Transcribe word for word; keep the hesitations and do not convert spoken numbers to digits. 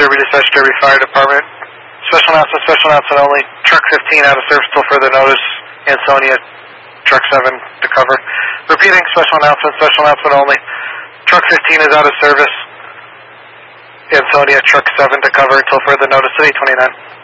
Derby Dispatch, Derby Fire Department. Special announcement, special announcement only. Truck fifteen out of service till further notice. Ansonia, Truck seven to cover. Repeating, special announcement, special announcement only. Truck fifteen is out of service. Ansonia, Truck seven to cover until further notice at eight twenty-nine.